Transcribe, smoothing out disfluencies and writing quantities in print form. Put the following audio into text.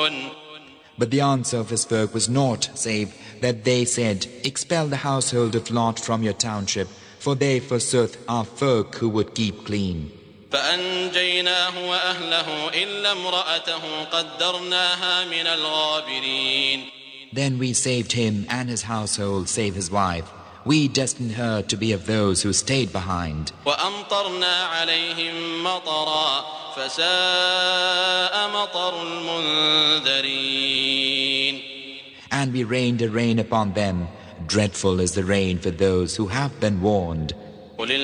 يقولون But the answer of his folk was naught save that they said, Expel the household of Lot from your township, for they forsooth are folk who would keep clean. فأنجيناه وأهله إلا امرأته قدرناها من الغابرين. Then we saved him and his household save his wife. We destined her to be of those who stayed behind. وأمطرنا عليهم مطرا فساء مطر المنذرين. And we rained a rain upon them. Dreadful is the rain for those who have been warned.